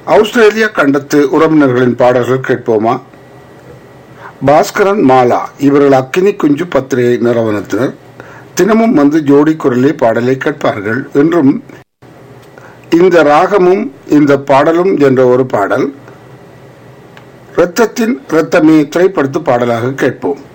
ஆஸ்திரேலிய கண்டத்து உறவினர்களின் பாடல்கள் கேட்போமா? பாஸ்கரன், மாலா இவர்கள் அக்கினி குஞ்சு பத்திரிகை நிறுவனத்தினர். தினமும் வந்து ஜோடி குரலே பாடலை கேட்பார்கள். என்றும் இந்த ராகமும் இந்த பாடலும் என்ற ஒரு பாடல் இரத்தத்தின் இரத்தமே திரைப்படத்து பாடலாக கேட்போம்.